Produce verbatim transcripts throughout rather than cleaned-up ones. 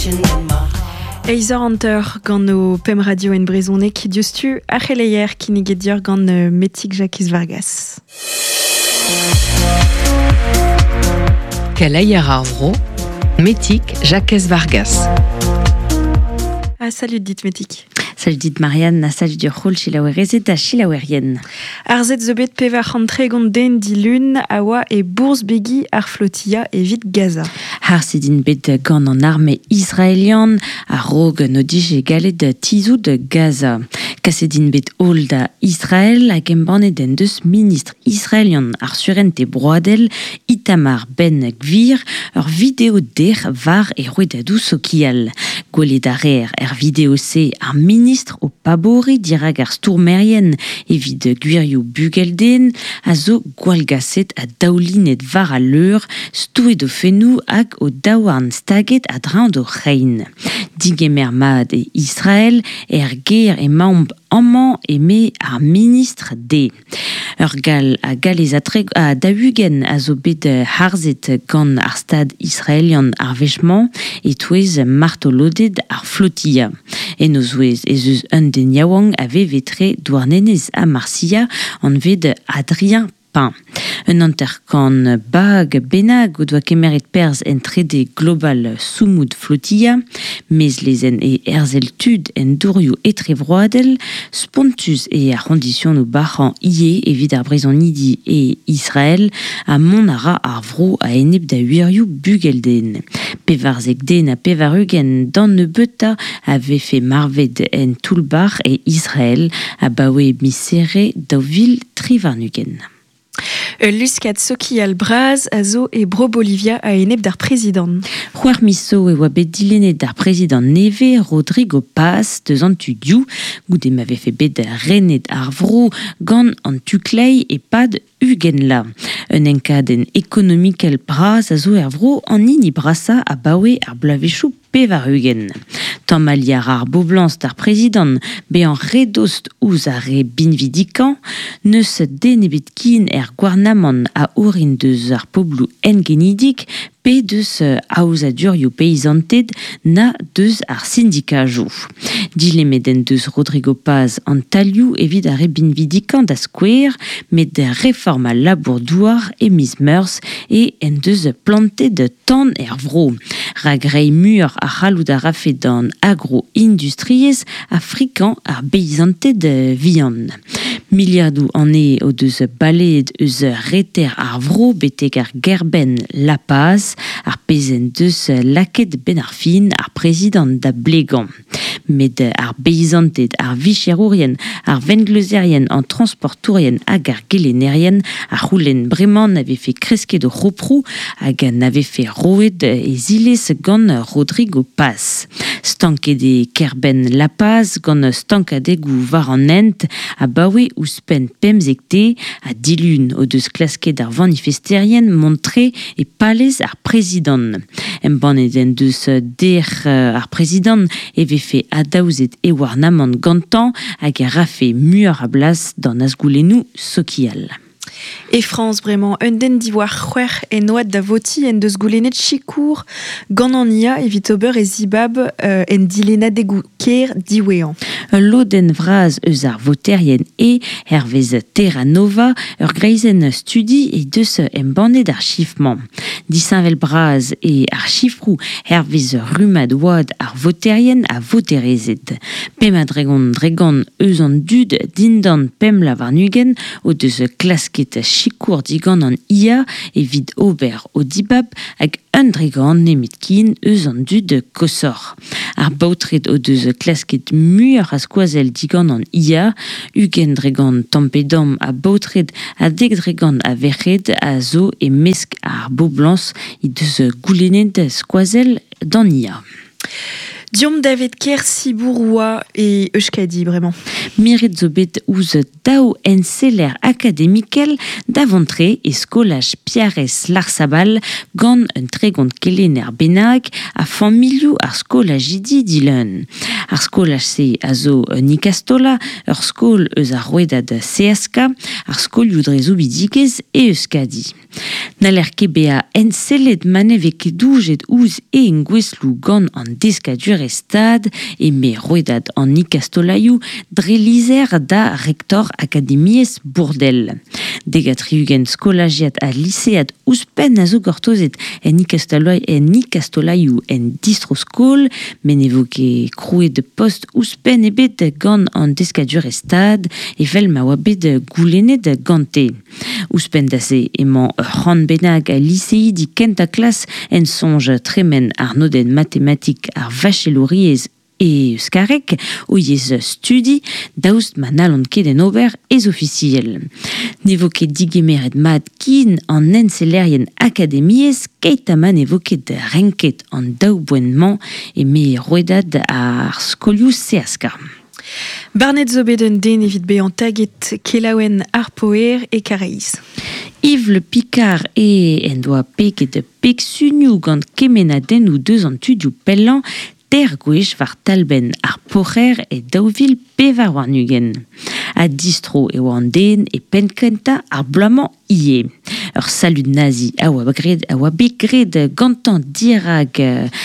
Eizer Hunter gant o Pem Radio en brezonek diostu a c'heleier kinigedior gant euh, Metik Jacques Vargas. C'heleier ar vro, Metik Jacques Vargas. Ah, salut dit Metik. Salut dit Marianne, na salut dur c'holl chilaouerezet da chilaouerien. Ar zet zo bet pevar rentre gant den di lun a oa e bourz begi ar flottilla evit Gaza. Har se din bet gant an arme israelian a rog no dije galet da tizou de Gaza. Kaset din bet hol da Israel hag embannet den deus ministre israelian ar surente broadel Itamar Ben Gvir ur video der var e roedadou sokial. Gwelet a reer er video se ar ministre o pabori dirag ar stourmerien evit gwirioù bugelden a zo gwalgaset a daoulinet var a leur stouet o fenou hag o daouarn staget a dran do rein. Digemer mad e Israel er ger e maomp amman eme ar ministre de. Ur gal a galez a, tre, a daougen a zo bet harzet gant ar stad israelian ar vechman e touez martolodet ar flottilla. En o zouez ez eus un den yaouang a ve vetre douarnenez a Marsia an ved Adrien Pain. Un anterkan bag benag o doa kemeret perz en trede global soumoud flottilla, mez lezen e erzeltud en dourioù etre vroadel, spontus e arrondition o bachan ie evit ar brezon idi e Israel a mon ara ar vro a enep da huirioù bugelden. Pevarzek den a pevarugen dan ne beuta a vefe marved en toulbar e Israel a bawe misere daou vil trivarnugen. Euh, Luskat soki al braz a zo e bro Bolivia a enep d'ar prezident. C'hwer miso e oa bet dilenet d'ar prezident neve Rodrigo Paz deus an tu diou, goude m'ave fe bet renet ar vro gant an tuklei e pad ugen la. Un enkaden ekonomikel braz a zo er vro an ini brasa a bawe ar blavechou pevar ugen. Tammaliar ar boblans d'ar prezident be an redost ouz a re binvidikan, neus denebet kin er gwarnamant a orin deus ar poblou engenidik pe deus aouzadur yo peizanted na deus ar sindikajou. Dilemeden deus Rodrigo Paz an talioù evit a re binvidikan da skouer met de reforma labourdouar e miz meurs e en deus plantet tan er vro. Ragrei mur a c'hallout a rafe dan agro-industriez a frikan ar beizanted vihan. Miliardou an e o deus baled eus reter ar vro betek ar gerben La Paz ar pezen deus laket ben ar fin ar prezident da blegan. Met ar beizanted ar vicherourien, ar vengleuzerien an transportourien hag ar gelenerien ar c'houlenn bremañ n'ave fe kresket o c'hoprou hag n'ave fe roet e zilez gant Rodrigo Paz. Stanket e kerben La Paz gant stankadegou var an ent a bawe ouzpen pemzek te a dilun o deus klasket ar manifesterien montre e palez ar prezident. Embannet en deus der ar prezident eve fe adaouzet e war namant gantan hag e rafe muur a blas dan azgoulennoù sokial. Et France, vraiment, un den diwar c'hwer en oad da voti en deus goulenet chikour gant an ia evit ober e zibab euh, en dilena degou ker diwean. Loden vraz eus ar voterien e hervez Terra Nova ur greizen studi e deus embannet ar chifman. Disanvel braz e ar chifrou hervez rumad oad ar voterien a voterezet. Pem a dregon dregon eus an dud dindan pem lavarnugen o deus klasket chikour digan an ia evit ober o dibab hag un dregan nemit kin eus an dud kosor. Ar baotred o deus klasket mur a skoazel digan an ia, ugen dregan tampedam a baotred a dek dregan a verred a zo e mesk ar boblans i deus goulenet skoazel dan ia. Diom David Ker Sibouroua et Euskadi, vraiment. Miret zo bet ouz daou en seller akademikel davantre e skolaj Piarez Larsabal gant un tregont kelen er benag a familioù ar skolaj idi dileun. Ar skol se a zo Nikastola, ur skol eus ar rouedad C S K, ar skol youdrezoù bidigez e eus kadi. N'aler ket bea ensellet maneve ket doujet ouz e en gweslou gant an deskadur e stad e me rouedad an Nikastolaioù dre lizer da rektor akademiez Bourdel. Degat riugen skolagiat a liceat ouzpen a zo gortozet en Nikastolaioù en distro skol, men evo ket krouet de post ouzpen e bet gant an deskadur e stad e vel ma oa bet goulennet gante. Ouzpen da se emañ ran benag a licei di kent a klas en sonj tremen ar nodenn matematik ar vachelouriez e euskarek o yez studi daoust ma nalon ket en ober ez officiel. Nevo ket digemeret mat kin an enselerien akademiez keit aman evo ket renket an daoubouenman e me rouedad ar skolioù C S K. Barnet zo bet un den evit be an taget kelaouen ar poer e kareiz. Yves le Picard e en doa peket de pek sunioù gant kemenadenn ou deus an tudioù pellan ter gwech var talben ar pocher e daouvil pevar warnugen. A distro e oa an den e penkenta ar bloaman ie. Ur salud nazi a oa gred a oa bet gred gantan dirag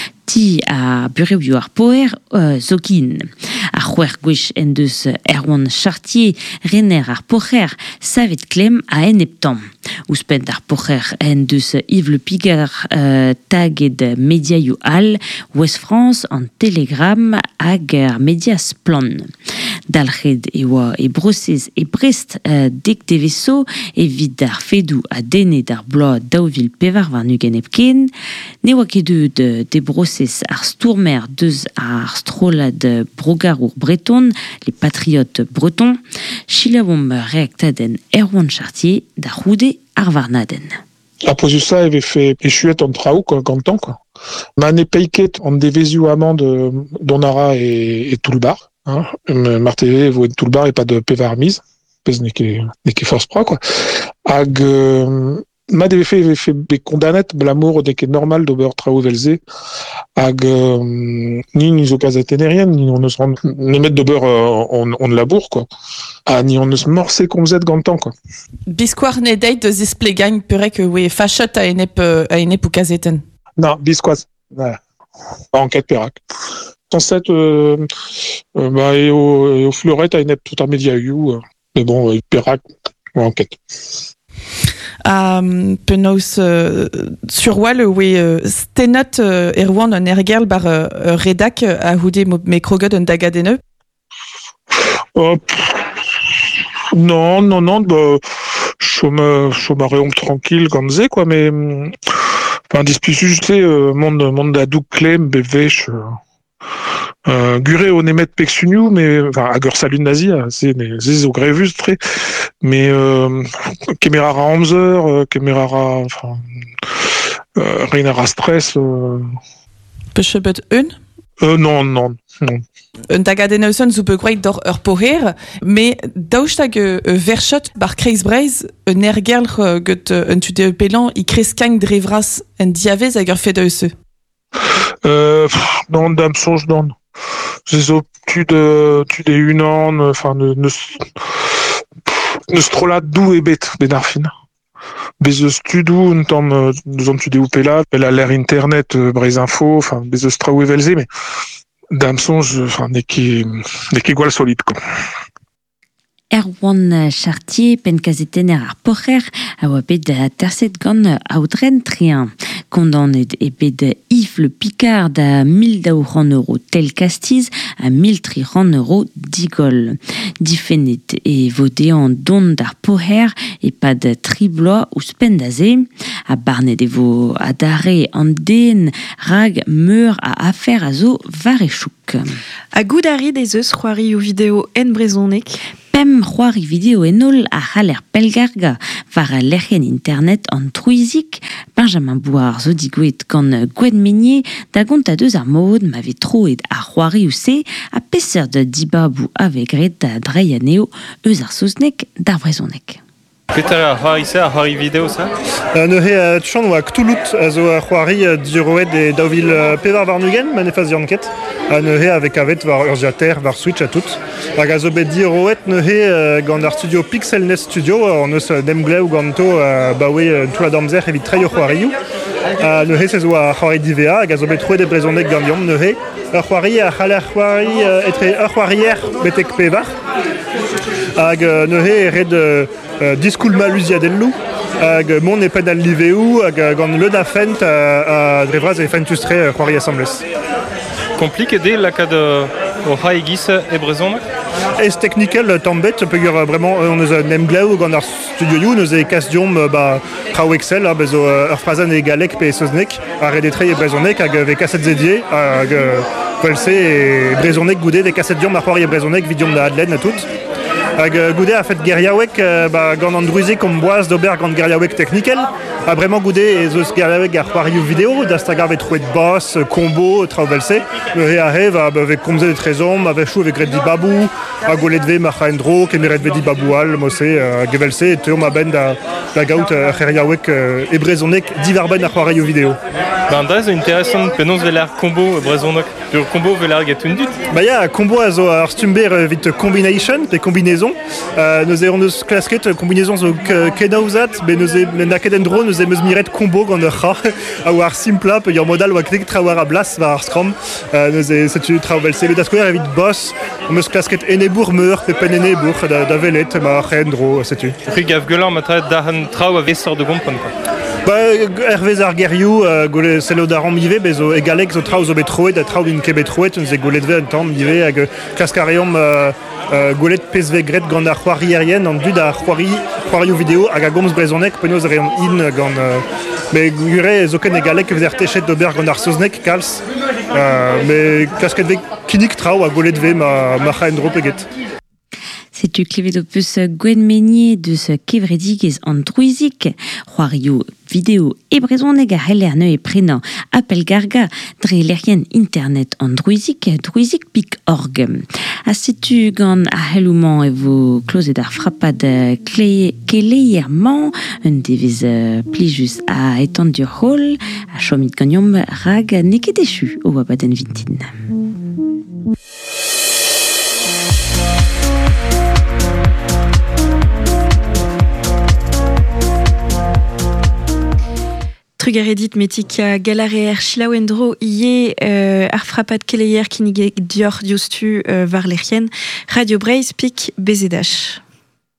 ti a bureoù ar poer uh, zokin. Ar c'hwer gwech en deus Erwan Chartier rener ar pocher savet klem a en eptam. Ouzpent ar pocher en deus Yves le Picard uh, taget mediaioù all Ouest France an Telegram hag ar medias plan. Dalc'hed e oa e brosez e brest uh, dek devezo evit ar fedou a dennet ar bloaz daouvil pevar warnugen epken. Ne oa ket eud de brosez ar stourmer deus ar strolad brogarour breton, les patriotes bretons, chilavom reaktaden Erwan Chartier da roude ar varnaden. La pozusa avait fait échuet en traoù gantan quoi. Mane peiket en devezioù amand donara et, et Toulbar. Hein, Marteve vo Toulbar et pas de pevar mise, pez ne ket ne ket force pra quoi. Hag euh, ma devait fait avait fait be condamnet blamour de ket normal d'ober traoù velze. Hag euh, ni ni zo kazet enerien ni on ne se rend ne met d'ober euh, on on labour quoi. Ah, ni on eus morse komzet gantan quoi. Biskoar ne deit deus isplegañ purek oe fachet a enep a enep ou kazeten. Non, biskoaz. Voilà. Enquête perak. Tanset euh, euh, bah et au et au fleuret a enep tout ar mediaioù euh, mais bon euh, perak enquête. Um, penaos uh, sur wall oe uh, stenat uh, erwan an ergerl bar uh, redak uh, a houde me krogod un dagadenne. Oh, non, non, non, bah, je me, je me réompe tranquille comme c'est, quoi, mais, enfin, disputu, je sais, euh, monde, monde d'adouk clem, bevech, euh, guré au nemet pexuniou, mais, enfin, à geur salut nazi, c'est, c'est au grévus, très, mais, euh, kemerara hamzer, euh, kemerara, enfin, euh, reinara stress, euh. Pechebet un? Euh, non, non, non. Un dagadenneusen zo begweit d'or ur poher, mais daoustag uh, verchet bar kreiz breiz, un ergerl uh, get uh, un tude pelan i kreskagn drevras en diavez hag ur fedeuse. Euh, non, dam sonj non. Je zo tude, tude unan, enfin, ne, ne, ne strolat dou e bet, ben ar fin. Bez eus tudou, un tamm, nous on tude ou pela, elle a l'air internet, euh, breiz info, enfin, bez eus traoù e velze, mais dam sonj, enfin, ne ket, ne ket gwall solide, quoi. Erwan Chartier pen kazetenner ar pocher a oa bet da terset gant aoudren trian. Kondanet e bet Yves le Picard da mil daourant euro tel kastiz a mil triran euro digol. Difennet e vodean don d'ar poher e pad tribloa ou spendaze. A barnet e vo adare an den rag meur a afer a zo varechouk. A goudari des eus c'hoari ou vidéo en brezonek. Pem c'hoari vidéo enol a c'haller pelgarga var a lerc'hen internet an trouizik Benjamin Bouar zo digouet gant Gwen Meunier da gont a deus ar mod ma vez troet a c'hoari ou se a peseurt de dibabou ave gret da dreianeo eus ar soznek d'ar brezonek. Peter a c'hoari se, a c'hoari vidéo ça Euh, Neuze euh, tuchant oa Cthulhut a zo a c'hoari euh, diroet e daouvil euh, pevar var nugen, manefaz yanket. A Neuze avec avet var urgiater, var Switch a tout. Hag a zo bet diroet Neuze euh, gant ar studio Pixel Nest Studio, an eus euh, demgleu ganto euh, baoe euh, tout la damzer evit treio c'hoarioù. A Neuze se zo a c'hoari divea, hag a zo bet trouet e brezhoneg gant yom Neuze. Ur c'hoari a c'hal ar c'hoari euh, etre ur c'hoarier betek pevar. Hag euh, Neuze e red euh, euh, diskoul maluziadellou. Hag mon e pen al liveou, hag gant le da fent a, a drevraz e fentustre uh, c'hoari assemblez. Komplike de lakad euh, o c'haegis e brezhoneg Es technical tambet, peogwir uh, vraiment on eus nem glaou gant ar studio you, neus e kas diom uh, ba traoù Excel, uh, bezo uh, ur frazan e galek pe e seuznek, a red etre e brezhoneg hag ve kaset zedie, hag uh, kwelse e brezhoneg goude de kaset diom ar c'hoari e brezhoneg vidiom da adlen a tout. Hag uh, goude a fet geriaouek uh, ba, gant an druize kom boaz d'ober gant geriaouek technical. A bremañ goude e zeus geriaouek ar c'hoarioù vidéo, da stagar ve trouet boss, combo, traoù velse. Le a rev a ve komze de trezom, a ve chou avec red di babou, a golet ve ma c'haendro, kemeret ve di baboual, mose, a gevelse, et teom a ben da, da gaout a c'heriaouek uh, e brezhoneg divar ben ar c'hoarioù vidéo. Ben daz interesant penaos velar combo e brezhoneg. Pur combo velar get un dut. Ba ya, combo a zo ar stumber uh, vit combination, pe kombinaison. Uh, neus e on eus klasket kombinaison zo kenaouzat, be neus e na ket en dro neus e meus miret combo gant ur c'ha, a war simpla, pe ur modal oa klik trawar a blas va ar scrum, uh, neus e setu traoù velse. Bet a skouer evit boss, on meus klasket enebour meur, pe pen enebour, da, da velet, ma ar c'hen dro, setu. Rue gav gwelan ma traet dahan traoù a vesor de gompon. Ba, hervez ar gerioù, uh, gole selo da ram ive, bezo e galek zo traoù zo betroet, da traoù din ket betroet, neus e golet ve un tamm ive, hag klaskareom uh, uh, golet pezve gret gant ar c'hoari erien, an dud ar c'hoari, c'hoarioù vidéo, hag a gomz brezhoneg, penaos reon in gant... Uh, me gure zo ken e galek vez ar techet d'ober gant ar seuznek kalz, uh, me klasket ve kinik traoù a golet ve ma, ma c'haendro peget. C'est tu klevet opus Gwen Meunier de ce kevredigez an druizik, c'hoarioù vidéo e brezhoneg a c'heller neu e prenañ Appel Garga dre lerien internet an druizik, druizik pik org. A setu gant a c'hellouman e vo klozet ar frappad keleierman, un devez uh, plijus a etandur hol, a chomit gagnom rag neket echu o abaden vintin. Trugaredit metika galareer chilaouendro ie euh, ar frappad keleier kinnig dior diostu euh, var lerien Radio Breiz pik bezedash.